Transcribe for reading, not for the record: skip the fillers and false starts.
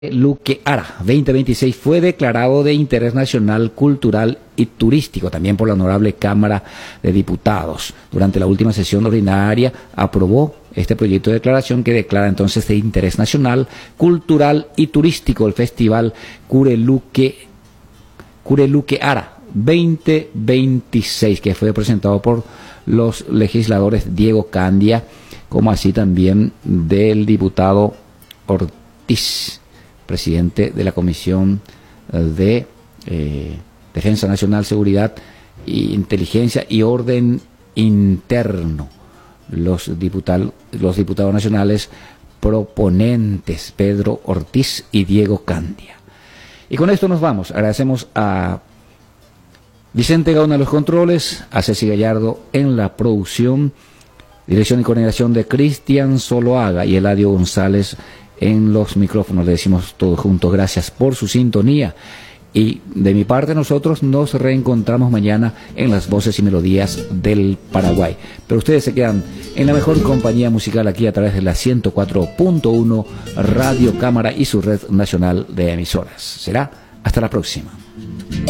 Luque Ara 2026 fue declarado de interés nacional, cultural y turístico, también por la Honorable Cámara de Diputados. Durante la última sesión ordinaria aprobó este proyecto de declaración que declara entonces de interés nacional, cultural y turístico el Festival Cureluque Ara 2026, que fue presentado por los legisladores Diego Candia, como así también del diputado Ortiz, presidente de la Comisión de Defensa Nacional, Seguridad, Inteligencia y Orden Interno. Los diputados nacionales proponentes, Pedro Ortiz y Diego Candia. Y con esto nos vamos. Agradecemos a Vicente Gaona en los controles, a Ceci Gallardo en la producción, dirección y coordinación de Cristian Zoloaga y Eladio González en los micrófonos. Le decimos todos juntos gracias por su sintonía, y de mi parte nosotros nos reencontramos mañana en las voces y melodías del Paraguay, pero ustedes se quedan en la mejor compañía musical aquí a través de la 104.1 Radio Cámara y su red nacional de emisoras. Será hasta la próxima.